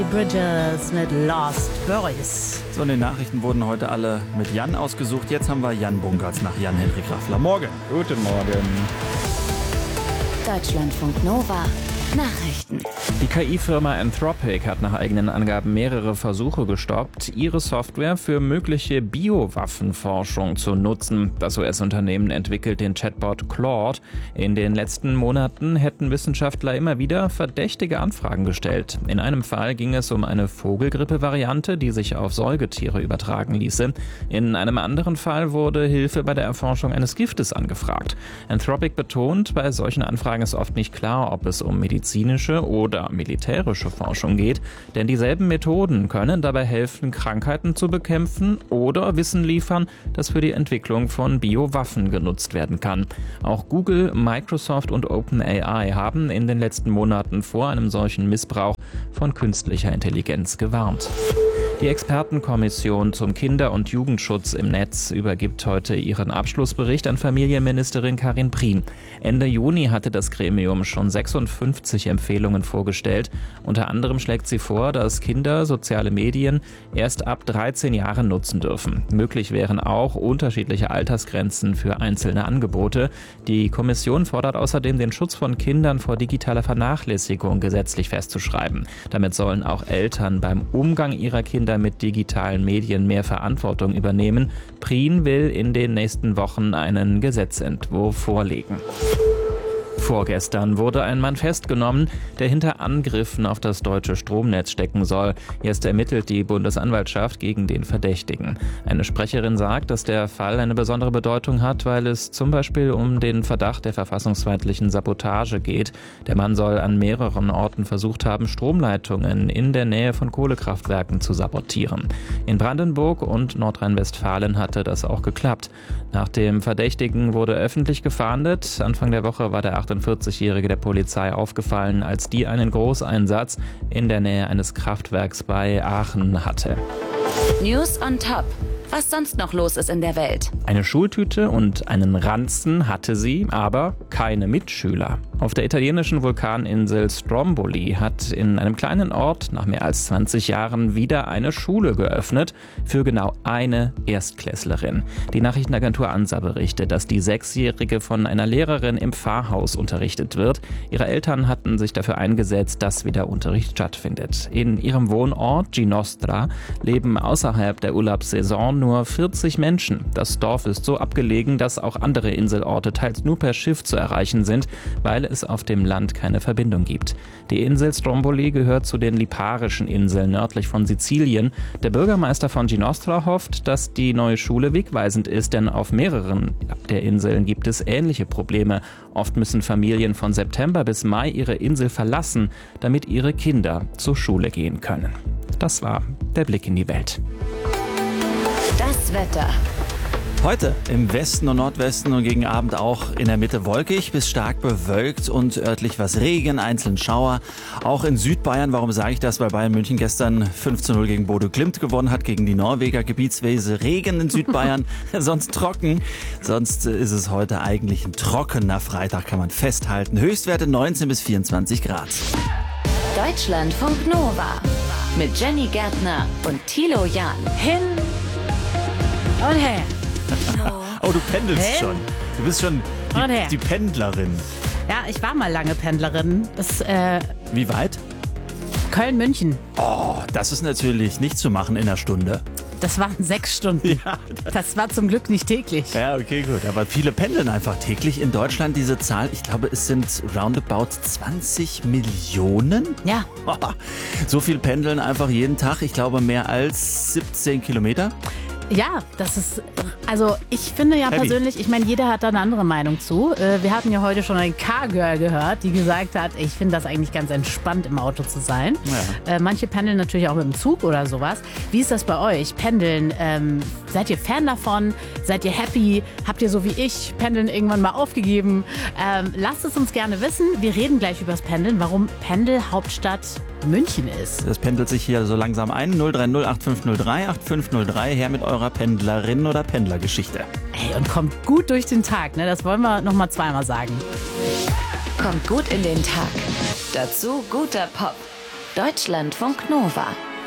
Bridges mit Lost Boys. So, in den Nachrichten wurden heute alle mit Jan ausgesucht. Jetzt haben wir Jan Bunkertz nach Jan-Henrik Raffler. Morgen. Guten Morgen. Deutschlandfunk Nova. Nachrichten. Die KI-Firma Anthropic hat nach eigenen Angaben mehrere Versuche gestoppt, ihre Software für mögliche Biowaffenforschung zu nutzen. Das US-Unternehmen entwickelt den Chatbot Claude. In den letzten Monaten hätten Wissenschaftler immer wieder verdächtige Anfragen gestellt. In einem Fall ging es um eine Vogelgrippe-Variante, die sich auf Säugetiere übertragen ließe. In einem anderen Fall wurde Hilfe bei der Erforschung eines Giftes angefragt. Anthropic betont, bei solchen Anfragen ist oft nicht klar, ob es um medizinische oder militärische Forschung geht, denn dieselben Methoden können dabei helfen, Krankheiten zu bekämpfen oder Wissen liefern, das für die Entwicklung von Biowaffen genutzt werden kann. Auch Google, Microsoft und OpenAI haben in den letzten Monaten vor einem solchen Missbrauch von künstlicher Intelligenz gewarnt. Die Expertenkommission zum Kinder- und Jugendschutz im Netz übergibt heute ihren Abschlussbericht an Familienministerin Karin Prien. Ende Juni hatte das Gremium schon 56 Empfehlungen vorgestellt. Unter anderem schlägt sie vor, dass Kinder soziale Medien erst ab 13 Jahren nutzen dürfen. Möglich wären auch unterschiedliche Altersgrenzen für einzelne Angebote. Die Kommission fordert außerdem, den Schutz von Kindern vor digitaler Vernachlässigung gesetzlich festzuschreiben. Damit sollen auch Eltern beim Umgang ihrer Kinder mit digitalen Medien mehr Verantwortung übernehmen. Prien will in den nächsten Wochen einen Gesetzentwurf vorlegen. Vorgestern wurde ein Mann festgenommen, der hinter Angriffen auf das deutsche Stromnetz stecken soll. Jetzt ermittelt die Bundesanwaltschaft gegen den Verdächtigen. Eine Sprecherin sagt, dass der Fall eine besondere Bedeutung hat, weil es zum Beispiel um den Verdacht der verfassungsfeindlichen Sabotage geht. Der Mann soll an mehreren Orten versucht haben, Stromleitungen in der Nähe von Kohlekraftwerken zu sabotieren. In Brandenburg und Nordrhein-Westfalen hatte das auch geklappt. Nach dem Verdächtigen wurde öffentlich gefahndet. Anfang der Woche war der 48-Jährige der Polizei aufgefallen, als die einen Großeinsatz in der Nähe eines Kraftwerks bei Aachen hatte. News on Top. Was sonst noch los ist in der Welt. Eine Schultüte und einen Ranzen hatte sie, aber keine Mitschüler. Auf der italienischen Vulkaninsel Stromboli hat in einem kleinen Ort nach mehr als 20 Jahren wieder eine Schule geöffnet für genau eine Erstklässlerin. Die Nachrichtenagentur ANSA berichtet, dass die 6-Jährige von einer Lehrerin im Pfarrhaus unterrichtet wird. Ihre Eltern hatten sich dafür eingesetzt, dass wieder Unterricht stattfindet. In ihrem Wohnort Ginostra leben außerhalb der Urlaubssaison nur 40 Menschen. Das Dorf ist so abgelegen, dass auch andere Inselorte teils nur per Schiff zu erreichen sind, weil es auf dem Land keine Verbindung gibt. Die Insel Stromboli gehört zu den Liparischen Inseln nördlich von Sizilien. Der Bürgermeister von Ginostra hofft, dass die neue Schule wegweisend ist, denn auf mehreren der Inseln gibt es ähnliche Probleme. Oft müssen Familien von September bis Mai ihre Insel verlassen, damit ihre Kinder zur Schule gehen können. Das war der Blick in die Welt. Das Wetter. Heute im Westen und Nordwesten und gegen Abend auch in der Mitte wolkig bis stark bewölkt und örtlich was Regen, einzeln Schauer. Auch in Südbayern, warum sage ich das? Weil Bayern München gestern 5:0 gegen Bodo Glimt gewonnen hat, gegen die Norweger. Gebietsweise Regen in Südbayern, sonst trocken. Sonst ist es heute eigentlich ein trockener Freitag, kann man festhalten. Höchstwerte 19 bis 24 Grad. Deutschlandfunk Nova. Mit Jenny Gärtner und Thilo Jahn. Hin und her. Oh, du pendelst schon. Du bist schon Und her. die Pendlerin. Ja, ich war mal lange Pendlerin bis Wie weit? Köln-München. Oh, das ist natürlich nicht zu machen in einer Stunde. Das waren 6 Stunden. Ja, Das war zum Glück nicht täglich. ja, okay, gut. Aber viele pendeln einfach täglich in Deutschland. Diese Zahl, ich glaube, es sind roundabout 20 Millionen. Ja, So viel pendeln einfach jeden Tag. Ich glaube, mehr als 17 Kilometer. ja, das ist, also ich finde ja Heavy. persönlich, ich meine, jeder hat da eine andere Meinung zu. Wir hatten ja heute schon ein Car-Girl gehört, die gesagt hat, ich finde das eigentlich ganz entspannt, im Auto zu sein. Ja. Manche pendeln natürlich auch mit dem Zug oder sowas. Wie ist das bei euch? Pendeln, seid ihr Fan davon? Seid ihr happy? Habt ihr so wie ich Pendeln irgendwann mal aufgegeben? Lasst es uns gerne wissen. Wir reden gleich über das Pendeln, warum Pendelhauptstadt München ist. Das pendelt sich hier so langsam ein. 030 8503 8503. Her mit eurer Pendlerin- oder Pendlergeschichte. Ey, und kommt gut durch den Tag, ne? Das wollen wir noch mal zweimal sagen. Kommt gut in den Tag. Dazu guter Pop. Deutschlandfunk Nova.